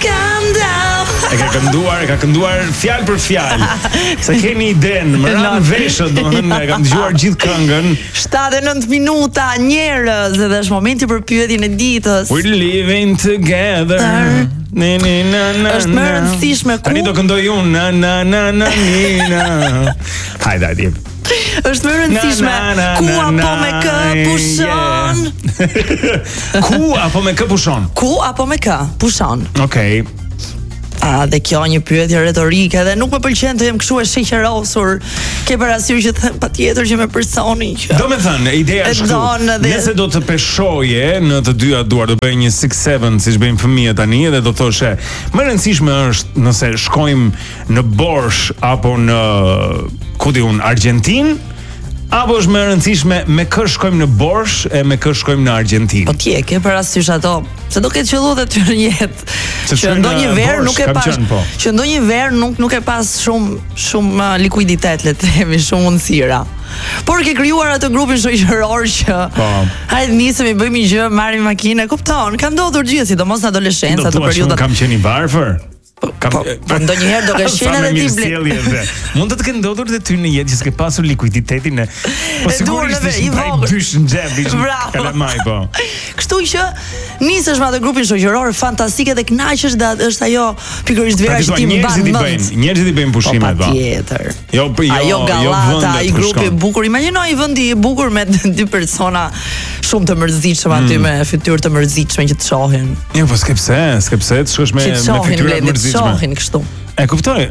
calm down. E ka kënduar fjalë për fjalë. Se keni idenë, më ranë veshët, domethënë e kam dëgjuar gjithë këngën. 79 minuta, njerëz, edhe është momenti për pyetjen e ditës. We're living together. Është më e rëndësishme ku. Tani do këndoj unë na. Hajde. Është më e rëndësishme ku apo me kë pushon. Ku apo me kë pushon? Ku apo me kë pushon. Okej. Dhe kjo një pyetje retorike dhe nuk më pëlqen të jem kështu e sheqerosur. Ke parasysh që patjetër që me personin që. Do me thënë, ideja është këtu. Nëse do të peshoje në të dyja duar, do bëj një 6-7 siç bëjnë fëmijët tani dhe do thoshe, më rëndësishme është nëse shkojmë në Borsh apo në ku diun Argjentinë, apo është më e rëndësishme me kë shkojmë në Borsh e me kë shkojmë në Argjentinë. Po ti e ke parasysh ato? Se do ketë qelluar aty në jetë. Që ndonjëherë nuk e pas. Që ndonjëherë nuk e pas shumë likuiditet, le të themi, shumë mundësira. Por ke krijuar atë grupin shoqëror që hajde nisemi, bëjmë një gjë, marrim makinë, kupton? Ka ndodhur gjë, sidomos në adoleshencë ato periudhat. Kam qenë i varfër. Po ndonjëherë do ke qenë edhe ti ble. Mund të kenë ndodhur edhe ty në jetë që s'ke pasur likuiditetin e. Po sigurisht i vogël. Dysh në xhep, kalamaj po. Kështu që nisesh me atë grupin shoqëror fantastike dhe kënaqesh dhe është ajo pikërisht vera që ti mban mend. Njerëzit i bëjnë pushime pa. Patjetër. Jo gallata, i grupi i bukur. Imagjinoj vendi i bukur me dy persona shumë të mërzitshëm aty me fytyrë të mërzitshme që të shohin. Jo, po s'ke pse të shkosh me fytyrë të mërzitshme. Shohin kështu. E kuptoj.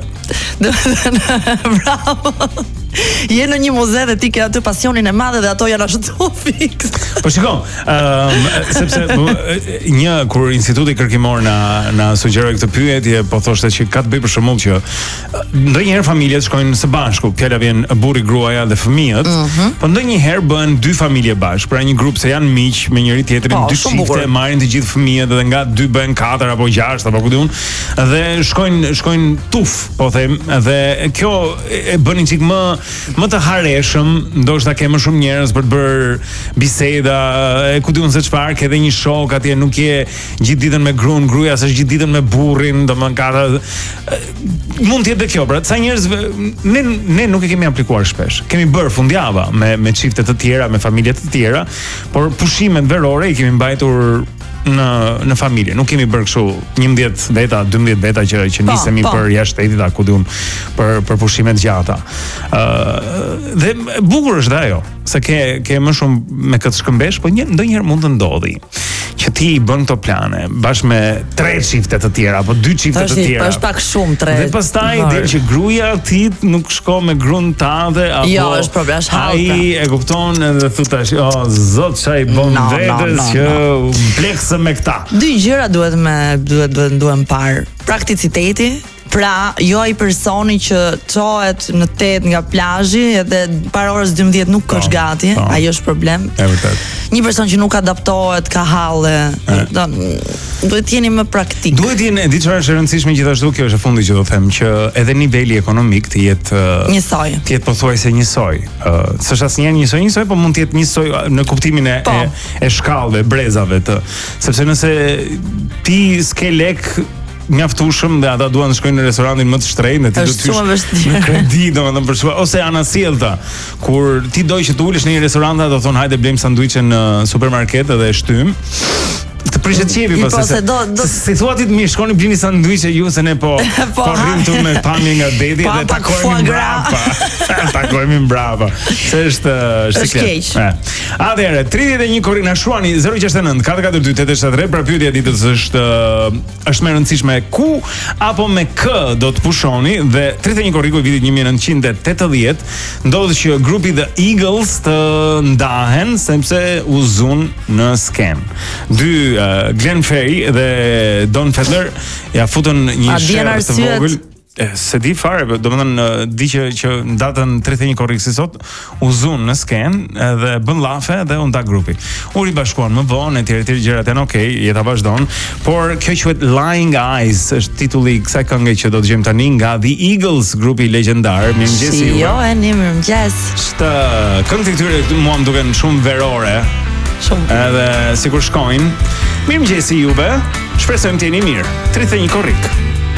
Bravo. Je në një muze dhe ti ke aty pasionin e madh dhe ato janë ashtu fiks. Po shikoj, sepse kur Instituti Kërkimor na sugjeroi këtë pyetje, po thoshte që ka të bëjë për shembull që ndonjëherë familjet shkojnë së bashku, fjala vjen burri, gruaja dhe fëmijët, po ndonjëherë bëhen dy familje bashkë, pra një grup se janë miq me njëri tjetrin, dy çifte marrin të gjithë fëmijët dhe nga 2 bëhen 4 apo 6 apo ku diun, dhe shkojnë tuf, po them, dhe kjo e bën një çik më të harreshëm, ndoshta ke më shumë njerëz për të bërë biseda, e ku diun se çfarë, ke edhe një shok atje, nuk je gjithë ditën me gruan, gruaja s'është gjithë ditën me burrin, domethënë ka mund të jetë kjo, pra sa njerëz ne nuk e kemi aplikuar shpesh. Kemi bërë fundjava me çifte të tjera, me familje të tjera, por pushimet verore i kemi mbajtur në familje. Nuk kemi bërë kështu 11 veta, 12 veta që nisemi për jashtë shtetit, ku diun, për pushime të gjata. Dhe bukur është ajo, se ke më shumë me këtë shkëmbesh, po ndonjëherë mund të ndodhi që ti i bën këto plane bashkë me 3 çifte të tjera apo 2 çifte të tjera. Është pak shumë 3. Dhe pastaj del që gruaja e tij nuk shko me gruan tande apo jo, është problem, është hallka. Ai e kupton edhe thotash, zot çai bën vetes që plekse me këta. Dy gjëra duhet parë. Prakticiteti. Pra, jo ai personi që çohet në tet nga plazhi edhe para orës 12 nuk është gati, ajo është problem. E vërtet. Një person që nuk adaptohet, ka halle, duhet të jeni më praktik. Duhet të jeni, di çfarë është e rëndësishme gjithashtu, kjo është e fundit që do them, që edhe niveli ekonomik të jetë njësoj. Të jetë pothuajse njësoj. S'është asnjëherë njësoj, por mund të jetë njësoj në kuptimin e shkallëve, brezave të. Sepse nëse ti s'ke lek mjaftueshëm dhe ata duan të shkojnë në restorantin më të shtrenjtë, ti do të hysh në kredi, domethënë për shkak ose anasjellta, kur ti do që të ulesh në një restorant, do thonë hajde blejmë sanduiçe në supermarket edhe e shtym. Të prishet qepi pas se si thua ti të mi shkoni blini sanduiçe ju se ne po rrim tu me pamje nga deti dhe takojmë mbrapa. Se është siklet. Atëherë 31 korrik na shruani 069 442 873 për pyetja e ditës është më e rëndësishme ku apo me kë do të pushoni, dhe 31 korriku i vitit 1980 ndodhi që grupi The Eagles të ndahen sepse u zun në skem. Glenn Frey dhe Don Fedler ja futën një sherr të vogël. Se di fare, domethënë di që në datën 31 korrik si sot u zun në sken dhe bën llafe dhe u nda grupi. U ribashkuan më vonë, etj gjërat janë okay, jeta vazhdon, por kjo quhet Lying Eyes, është titulli i kësaj këngë që do të dëgjojmë tani nga The Eagles, grupi legjendar. Mirëmëngjes. Jo, mirëmëngjes. Është këngë e tyre mua më duken shumë verore. Shumë. Edhe sikur shkojnë Mirëmëngjesi juve. Shpresojmë të jeni mirë. 31 korrik.